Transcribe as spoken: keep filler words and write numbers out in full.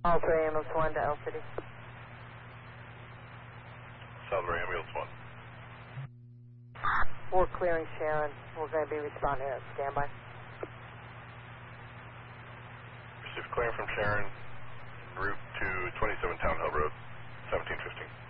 All three ambulance one to L City. Salvador ambulance one. We're clearing Sharon. We're going to be responding at standby. Received clearing from Sharon, en route to twenty-seven Town Hill Road, seventeen fifteen.